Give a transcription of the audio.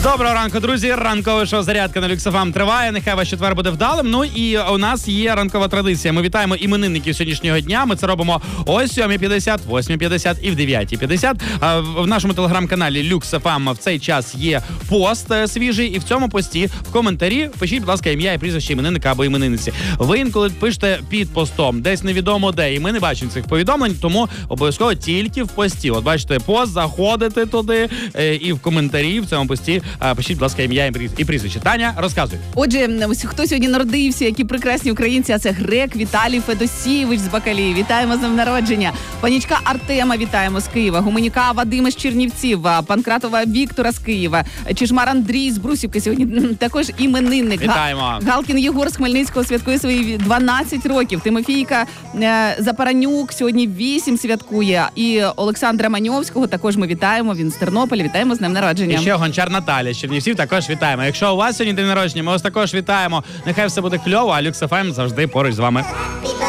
Доброго ранку, друзі. Ранкове шоу «Зарядка» на Люкс ФМ триває. Нехай ваш четвер буде вдалим. Ну і у нас є ранкова традиція. Ми вітаємо іменинників сьогоднішнього дня. Ми це робимо о 7:50, 8:50 і в 9:50. В нашому телеграм-каналі Люкс ФМ в цей час є пост свіжий. І в цьому пості в коментарі пишіть, будь ласка, ім'я і прізвище іменинника або іменинниці. Ви інколи пишете під постом, десь невідомо де. І ми не бачимо цих повідомлень, тому обов'язково тільки в пості. От бачите, пост, заходите туди і в коментарі в цьому пості пишіть, будь ласка, ім'я і прізвище. Таня, розказуй. Отже, хто сьогодні народився, які прекрасні українці, а це Грек Віталій Федосійович з Бакалії. Вітаємо з днем народження. Панічка Артема вітаємо з Києва. Гуменюка Вадима з Чернівців. Панкратова Віктора з Києва. Чижмар Андрій з Брусівки сьогодні також іменинник. Вітаємо. Галкін Єгор з Хмельницького святкує свої 12 років. Тимофійка Запаранюк сьогодні 8 святкує. І Олександра Маньовського також ми вітаємо. Він з Тернополя. Вітаємо з днем народження. І ще Гончар Наталя з Чернівців також вітаємо. Якщо у вас сьогодні день народження, ми вас також вітаємо. Нехай все буде кльово, а Люкс ФМ завжди поруч з вами.